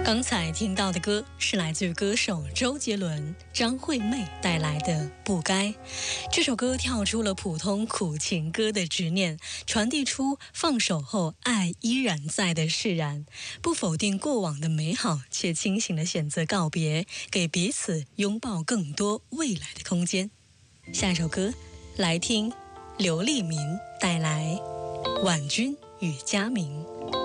刚才听到的歌是来自于歌手周杰伦、张惠妹带来的《不该》。这首歌跳出了普通苦情歌的执念，传递出放手后爱依然在的释然，不否定过往的美好，却清醒地选择告别，给彼此拥抱更多未来的空间。下一首歌来听刘立民带来《婉君与佳明》。